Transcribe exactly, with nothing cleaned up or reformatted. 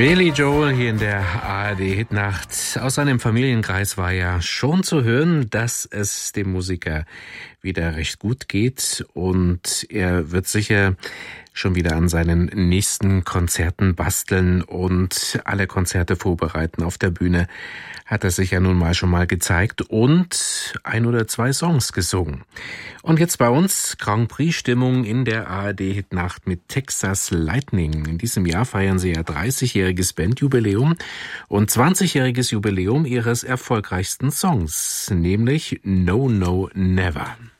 Billy Joel hier in der A R D-Hitnacht. Aus seinem Familienkreis war ja schon zu hören, dass es dem Musiker wieder recht gut geht. Und er wird sicher schon wieder an seinen nächsten Konzerten basteln und alle Konzerte vorbereiten. Auf der Bühne hat er sich ja nun mal schon mal gezeigt und ein oder zwei Songs gesungen. Und jetzt bei uns Grand Prix-Stimmung in der A R D-Hitnacht mit Texas Lightning. In diesem Jahr feiern sie ja dreißigjähriges Bandjubiläum und zwanzigjähriges Jubiläum ihres erfolgreichsten Songs, nämlich No No Never.